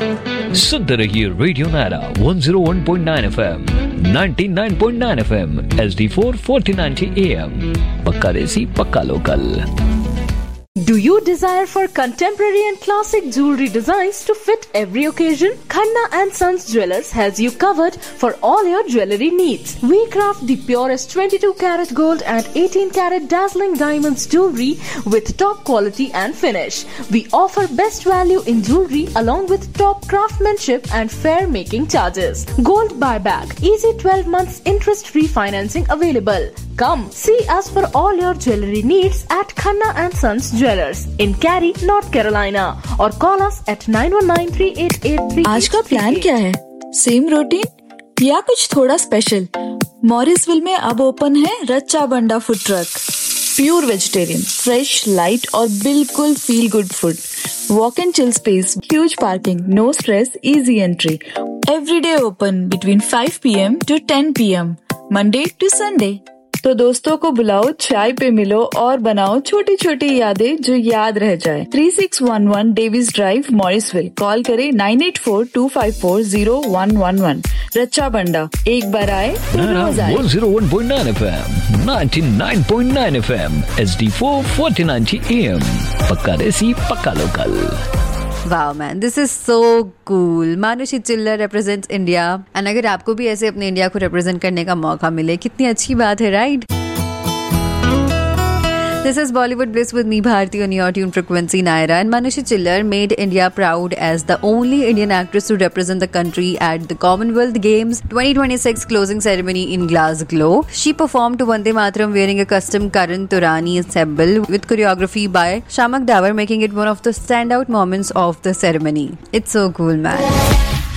सुनते रहिए radio Naira 101.9 FM, 99.9 FM, HD4 4090 AM। पक्का देसी पक्का local. Do you desire for contemporary and classic jewelry designs to fit every occasion? Khanna and Sons Jewelers has you covered for all your jewelry needs. We craft the purest 22 karat gold and 18 karat dazzling diamonds jewelry with top quality and finish. We offer best value in jewelry along with top craftsmanship and fair making charges. Gold buyback, easy 12 months interest-free financing available. Come see us for all your jewelry needs at Khanna and Sons Jewelers in Cary, North Carolina, or call us at 919-388-3833. आज का plan क्या है? Same routine या कुछ थोड़ा special? Morrisville में अब open है रच्चा बंडा food truck. Pure vegetarian, fresh, light और बिल्कुल feel good food. Walk and chill space, huge parking, no stress, easy entry. Everyday open between 5 PM to 10 PM, Monday to Sunday। तो दोस्तों को बुलाओ, चाय पे मिलो और बनाओ छोटी छोटी यादें जो याद रह जाए। 3611 डेविस ड्राइव, मॉरिसविल। कॉल करें 9842540111। रच्चा बंडा, एक बार आए तो रोज आए। 101.9 FM, 99.9 FM, HD4 4090 AM। पक्का देसी पक्का local. Wow man, this is so cool. मानुषी चिल्लर represents India and अगर आपको भी ऐसे अपने इंडिया को represent करने का मौका मिले, कितनी अच्छी बात है, right? This is Bollywood Bliss with me Bharti on your tune frequency Naira, and Manushi Chillar made India proud as the only Indian actress to represent the country at the Commonwealth Games 2026 closing ceremony in Glasgow. She performed to Vande Mataram wearing a custom Karan Turani ensemble with choreography by Shamak Davar, making it one of the standout moments of the ceremony. It's so cool, man.